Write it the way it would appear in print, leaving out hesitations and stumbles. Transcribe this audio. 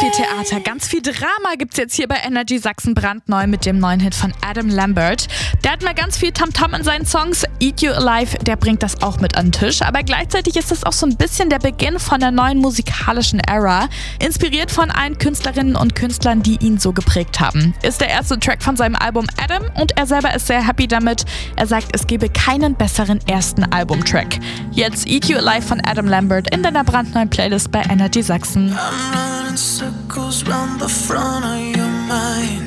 viel Theater, ganz viel Drama gibt's jetzt hier bei Energy Sachsen brandneu mit dem neuen Hit von Adam Lambert. Der hat mal ganz viel Tamtam in seinen Songs. Eat You Alive, der bringt das auch mit an den Tisch. Aber gleichzeitig ist das auch so ein bisschen der Beginn von der neuen musikalischen Ära. Inspiriert von allen Künstlerinnen und Künstlern, die ihn so geprägt haben. Ist der erste Track von seinem Album Adam und er selber ist sehr happy damit. Er sagt, es gebe keinen besseren ersten Albumtrack. Jetzt Eat You Alive von Adam Lambert in deiner brandneuen Playlist bei Energy Sachsen. I'm running circles round the front of your mind.